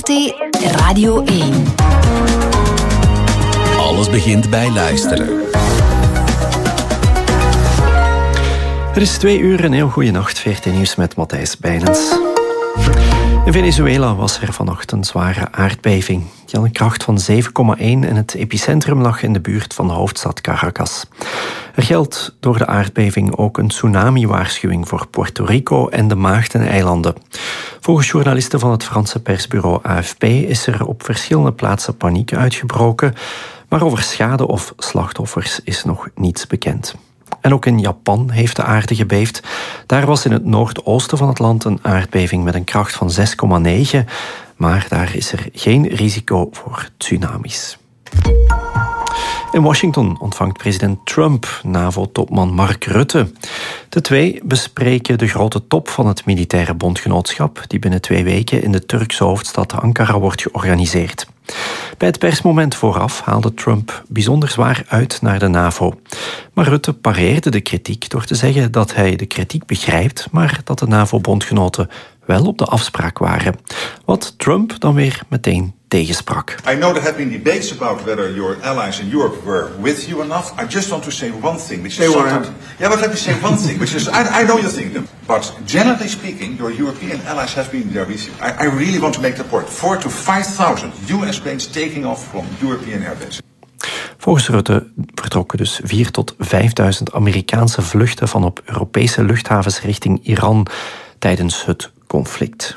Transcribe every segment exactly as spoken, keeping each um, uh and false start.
V R T Radio één. Alles begint bij luisteren. Het is twee uur, een heel goede nacht. V R T Nieuws met Matthijs Bijlens. In Venezuela was er vannacht een zware aardbeving. Die had een kracht van zeven komma één en het epicentrum lag in de buurt van de hoofdstad Caracas. Er geldt door de aardbeving ook een tsunami-waarschuwing voor Puerto Rico en de Maagdeneilanden. Volgens journalisten van het Franse persbureau A F P is er op verschillende plaatsen paniek uitgebroken, maar over schade of slachtoffers is nog niets bekend. En ook in Japan heeft de aarde gebeefd. Daar was in het noordoosten van het land een aardbeving met een kracht van zes komma negen, maar daar is er geen risico voor tsunamis. In Washington ontvangt president Trump NAVO-topman Mark Rutte. De twee bespreken de grote top van het militaire bondgenootschap, die binnen twee weken in de Turkse hoofdstad Ankara wordt georganiseerd. Bij het persmoment vooraf haalde Trump bijzonder zwaar uit naar de NAVO. Maar Rutte pareerde de kritiek door te zeggen dat hij de kritiek begrijpt, maar dat de NAVO-bondgenoten wel op de afspraak waren. Wat Trump dan weer meteen tegensprak. I know there have been debates about whether your allies in Europe were with you enough. I just want to say one thing, which they is weren't. Yeah, but let me say one thing, which is I, I know you think them, but generally speaking, your European allies have been there with you. I, I really want to make the point: four to five thousand U S planes taking off from European airbases. Volgens Rutte vertrokken dus vier tot vijfduizend Amerikaanse vluchten van op Europese luchthavens richting Iran tijdens het conflict.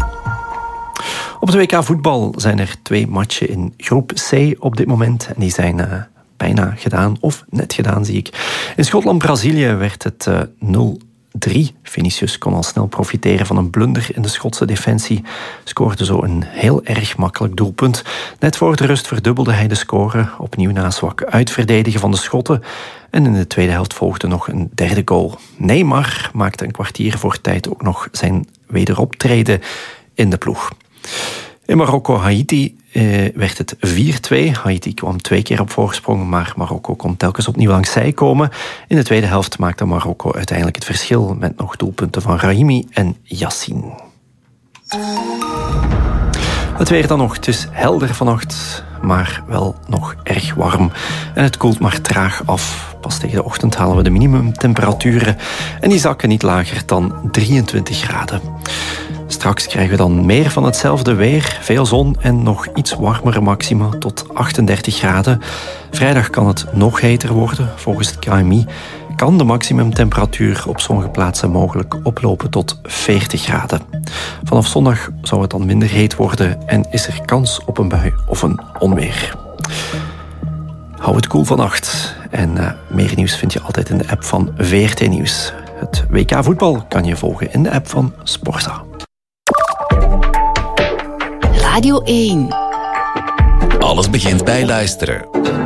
Op het W K voetbal zijn er twee matchen in groep C op dit moment. En die zijn uh, bijna gedaan, of net gedaan, zie ik. In Schotland-Brazilië werd het uh, nul drie. Vinicius kon al snel profiteren van een blunder in de Schotse defensie. Scoorde zo een heel erg makkelijk doelpunt. Net voor de rust verdubbelde hij de score. Opnieuw na zwak uitverdedigen van de Schotten. En in de tweede helft volgde nog een derde goal. Neymar maakte een kwartier voor tijd ook nog zijn wederoptreden in de ploeg. In Marokko-Haiti eh, werd het vier twee. Haiti kwam twee keer op voorsprong, maar Marokko kon telkens opnieuw langs zij komen. In de tweede helft maakte Marokko uiteindelijk het verschil met nog doelpunten van Rahimi en Yassine. Het weer dan nog. Het is helder vannacht, maar wel nog erg warm. En het koelt maar traag af. Pas tegen de ochtend halen we de minimumtemperaturen. En die zakken niet lager dan drieëntwintig graden. Straks krijgen we dan meer van hetzelfde weer. Veel zon en nog iets warmere maxima tot achtendertig graden. Vrijdag kan het nog heter worden. Volgens het K M I kan de maximumtemperatuur op sommige plaatsen mogelijk oplopen tot veertig graden. Vanaf zondag zou het dan minder heet worden en is er kans op een bui of een onweer. Hou het koel vannacht. En uh, meer nieuws vind je altijd in de app van V R T Nieuws. Het W K voetbal kan je volgen in de app van Sporza. Radio één. Alles begint bij luisteren.